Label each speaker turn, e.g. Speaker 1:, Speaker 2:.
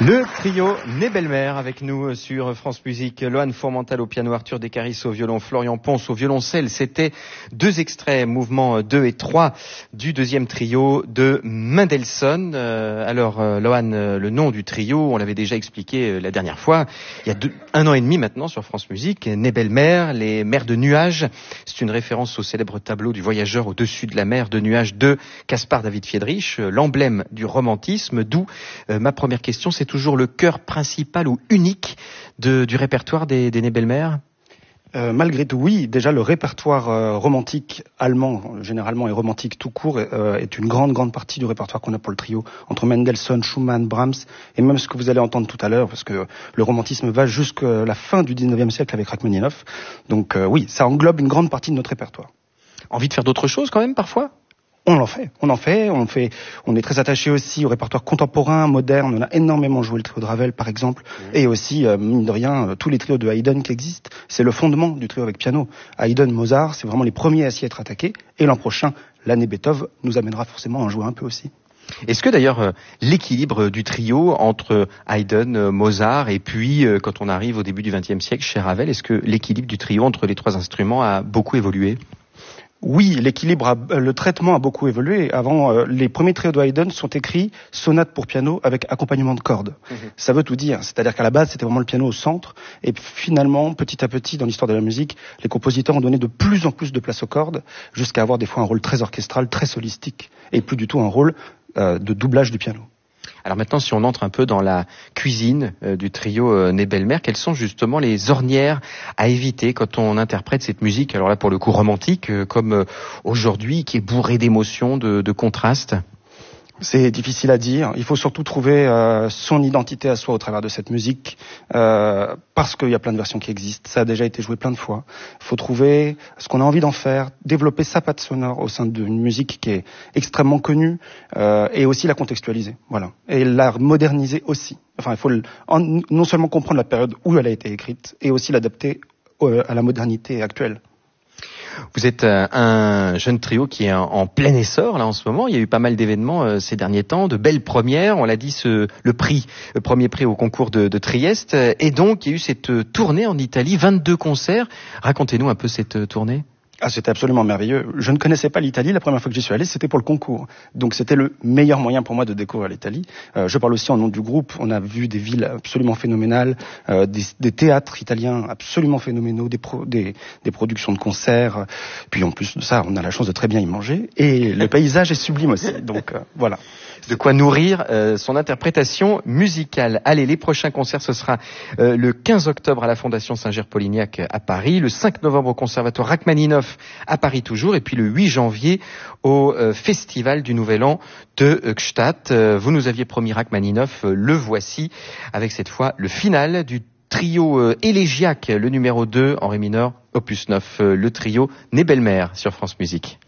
Speaker 1: Le trio Nebelmer avec nous sur France Musique. Loan Fourmental au piano, Arthur Descaris au violon, Florian Ponce au violoncelle. C'était deux extraits, mouvements 2 et 3 du deuxième trio de Mendelssohn. Loan, le nom du trio, on l'avait déjà expliqué la dernière fois, il y a 1 an et demi maintenant sur France Musique. Nebelmer, les mers de nuages, c'est une référence au célèbre tableau du voyageur au-dessus de la mer de nuages de Caspar David Friedrich, l'emblème du romantisme, d'où ma première question, c'est toujours le cœur principal ou unique du répertoire des Nebelmer?
Speaker 2: Malgré tout, oui. Déjà, le répertoire romantique allemand, généralement, et romantique tout court, est une grande partie du répertoire qu'on a pour le trio, entre Mendelssohn, Schumann, Brahms, et même ce que vous allez entendre tout à l'heure, parce que le romantisme va jusqu'à la fin du 19e siècle avec Rachmaninoff. Donc oui, ça englobe une grande partie de notre répertoire.
Speaker 1: Envie de faire d'autres choses quand même, parfois?
Speaker 2: On est très attaché aussi au répertoire contemporain, moderne. On a énormément joué le trio de Ravel, par exemple, et aussi, mine de rien, tous les trios de Haydn qui existent. C'est le fondement du trio avec piano. Haydn, Mozart, c'est vraiment les premiers à s'y être attaqués. Et l'an prochain, l'année Beethoven nous amènera forcément à en jouer un peu aussi.
Speaker 1: Est-ce que d'ailleurs l'équilibre du trio entre Haydn, Mozart et puis quand on arrive au début du XXe siècle chez Ravel, est-ce que l'équilibre du trio entre les trois instruments a beaucoup évolué?
Speaker 2: Oui, le traitement a beaucoup évolué. Avant, les premiers trios de Haydn sont écrits sonates pour piano avec accompagnement de cordes. Ça veut tout dire. C'est-à-dire qu'à la base, c'était vraiment le piano au centre. Et finalement, petit à petit, dans l'histoire de la musique, les compositeurs ont donné de plus en plus de place aux cordes, jusqu'à avoir des fois un rôle très orchestral, très solistique, et plus du tout un rôle de doublage du piano.
Speaker 1: Alors maintenant, si on entre un peu dans la cuisine du trio Nebelmer, quelles sont justement les ornières à éviter quand on interprète cette musique, alors là pour le coup romantique, comme aujourd'hui, qui est bourrée d'émotions, de contrastes?
Speaker 2: C'est difficile à dire. Il faut surtout trouver son identité à soi au travers de cette musique, parce qu'il y a plein de versions qui existent. Ça a déjà été joué plein de fois. Il faut trouver ce qu'on a envie d'en faire, développer sa patte sonore au sein d'une musique qui est extrêmement connue, et aussi la contextualiser. Voilà. Et la moderniser aussi. Enfin, il faut non seulement comprendre la période où elle a été écrite, et aussi l'adapter à la modernité actuelle.
Speaker 1: Vous êtes un jeune trio qui est en plein essor là en ce moment. Il y a eu pas mal d'événements ces derniers temps, de belles premières. On l'a dit, le premier prix au concours de Trieste. Et donc, il y a eu cette tournée en Italie, 22 concerts. Racontez-nous un peu cette tournée.
Speaker 2: Ah, c'était absolument merveilleux. Je ne connaissais pas l'Italie. La première fois que j'y suis allé, c'était pour le concours. Donc, c'était le meilleur moyen pour moi de découvrir l'Italie. Je parle aussi en nom du groupe. On a vu des villes absolument phénoménales, des théâtres italiens absolument phénoménaux, des productions de concerts. Puis, en plus de ça, on a la chance de très bien y manger. Et le paysage est sublime aussi. Donc, voilà.
Speaker 1: De quoi nourrir son interprétation musicale. Allez, les prochains concerts, ce sera le 15 octobre à la Fondation Saint-Ger-Polignac à Paris, le 5 novembre au Conservatoire Rachmaninoff à Paris toujours, et puis le 8 janvier au Festival du Nouvel An de Gstaad. Vous nous aviez promis Rachmaninoff, le voici, avec cette fois le final du trio élégiaque, le numéro 2 en ré mineur, opus 9, le trio Nebelmer sur France Musique.